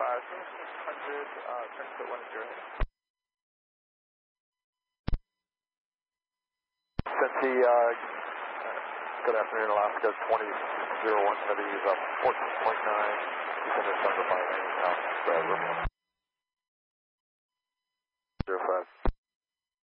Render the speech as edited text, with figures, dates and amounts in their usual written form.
transfer 1 0. Cincy, good afternoon, Alaska 2001 Heavy, 14.9, December 5 South,